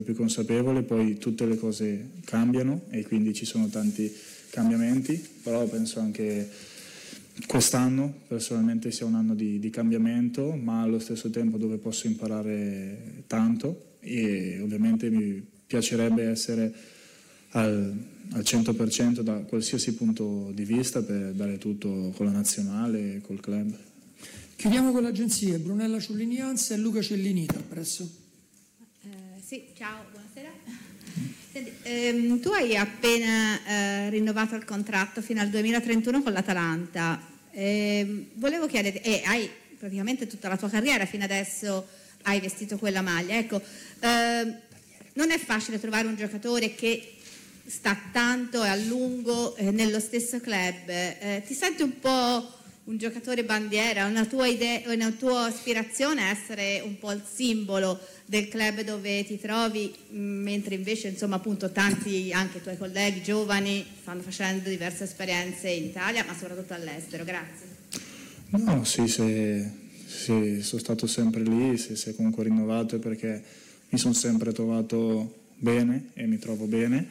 più consapevole, poi tutte le cose cambiano e quindi ci sono tanti cambiamenti, però penso anche quest'anno personalmente sia un anno di cambiamento, ma allo stesso tempo dove posso imparare tanto e ovviamente mi piacerebbe essere al 100% da qualsiasi punto di vista per dare tutto con la nazionale e col club. Chiudiamo con l'agenzia. Brunella Ciullinianza e Luca Cellini, presso. Sì, ciao, buonasera. Senti, tu hai appena rinnovato il contratto fino al 2031 con l'Atalanta. Volevo chiederti, hai praticamente tutta la tua carriera fino adesso hai vestito quella maglia. Ecco, non è facile trovare un giocatore che sta tanto e a lungo nello stesso club. Ti senti un po' un giocatore bandiera, una tua idea, una tua aspirazione a essere un po' il simbolo del club dove ti trovi, mentre invece insomma appunto tanti anche tuoi colleghi giovani stanno facendo diverse esperienze in Italia ma soprattutto all'estero. Grazie. No, sì, se sono stato sempre lì, se comunque rinnovato è perché mi sono sempre trovato bene e mi trovo bene.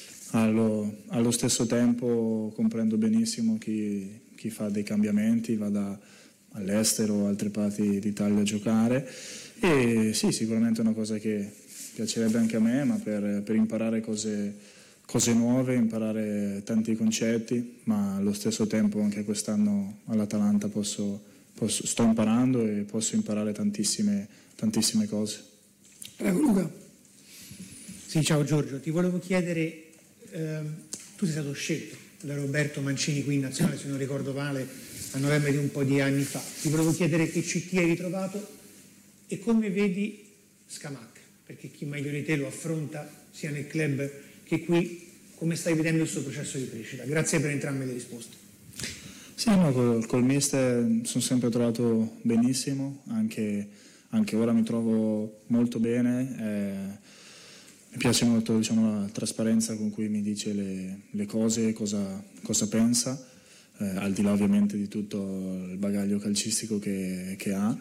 Allo stesso tempo comprendo benissimo chi fa dei cambiamenti, vada all'estero o altre parti d'Italia a giocare e sì, sicuramente è una cosa che piacerebbe anche a me, ma per imparare cose nuove, imparare tanti concetti, ma allo stesso tempo anche quest'anno all'Atalanta sto imparando e posso imparare tantissime cose. Prego Luca. Sì, ciao Giorgio, ti volevo chiedere, tu sei stato scelto da Roberto Mancini qui in nazionale, se non ricordo male, a novembre di un po' di anni fa. Ti volevo chiedere che CT hai ritrovato e come vedi Scamacca, perché chi meglio di te lo affronta sia nel club che qui, come stai vedendo il suo processo di crescita? Grazie per entrambe le risposte. Sì, no, col mister sono sempre trovato benissimo, anche ora mi trovo molto bene. Mi piace molto, diciamo, la trasparenza con cui mi dice le cose, cosa pensa, al di là ovviamente di tutto il bagaglio calcistico che ha,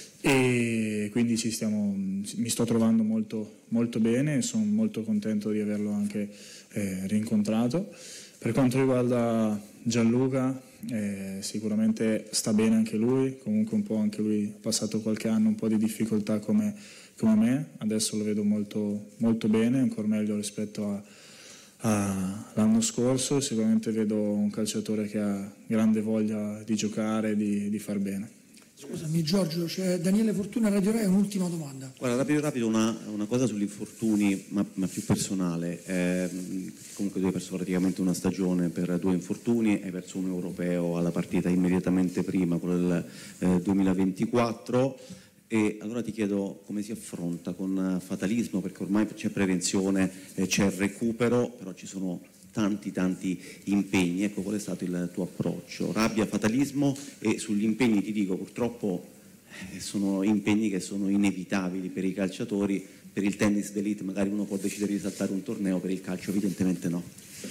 e quindi mi sto trovando molto, molto bene e sono molto contento di averlo anche rincontrato. Per quanto riguarda Gianluca, sicuramente sta bene anche lui, comunque un po' anche lui ha passato qualche anno un po' di difficoltà come me, adesso lo vedo molto, molto bene, ancora meglio rispetto all'anno scorso, e sicuramente vedo un calciatore che ha grande voglia di giocare, di far bene. Scusami Giorgio, c'è Daniele Fortuna, Radio Rai, un'ultima domanda. Guarda, rapido una cosa sugli infortuni, ma più personale. Comunque tu hai perso praticamente una stagione per 2 infortuni, hai perso un europeo alla partita immediatamente prima, quello del 2024. E allora ti chiedo come si affronta con fatalismo, perché ormai c'è prevenzione, c'è recupero, però ci sono tanti impegni. Ecco, qual è stato il tuo approccio? Rabbia, fatalismo? E sugli impegni ti dico, purtroppo sono impegni che sono inevitabili per i calciatori. Per il tennis d'elite magari uno può decidere di saltare un torneo, per il calcio evidentemente no.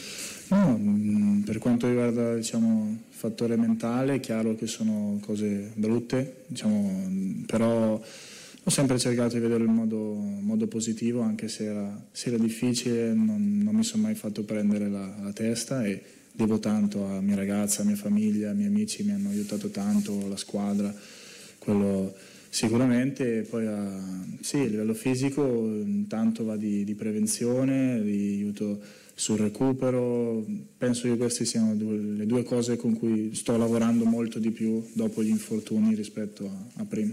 No, per quanto riguarda, diciamo, il fattore mentale, è chiaro che sono cose brutte, diciamo, però ho sempre cercato di vedere il modo positivo, anche se era difficile, non mi sono mai fatto prendere la testa e devo tanto a mia ragazza, a mia famiglia, ai miei amici, mi hanno aiutato tanto, la squadra, quello sicuramente. E poi sì, a livello fisico tanto va di prevenzione, di aiuto sul recupero. Penso che queste siano le due cose con cui sto lavorando molto di più dopo gli infortuni rispetto a prima.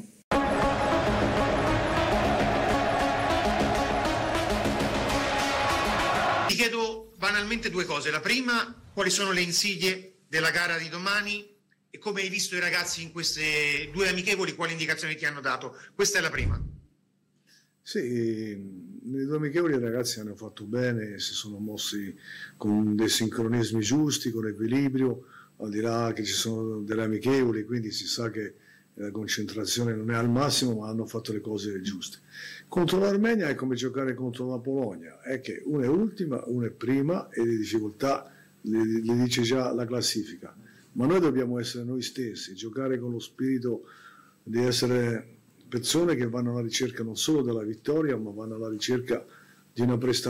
Ti chiedo banalmente 2 cose. La prima, quali sono le insidie della gara di domani e come hai visto i ragazzi in queste 2 amichevoli, quali indicazioni ti hanno dato? Questa è la prima. Sì, nelle 2 amichevoli i ragazzi hanno fatto bene, si sono mossi con dei sincronismi giusti, con equilibrio, al di là che ci sono delle amichevoli, quindi si sa che la concentrazione non è al massimo, ma hanno fatto le cose giuste. Contro l'Armenia è come giocare contro la Polonia, è che una è ultima, una è prima e le difficoltà le dice già la classifica, ma noi dobbiamo essere noi stessi, giocare con lo spirito di essere persone che vanno alla ricerca non solo della vittoria, ma vanno alla ricerca di una prestazione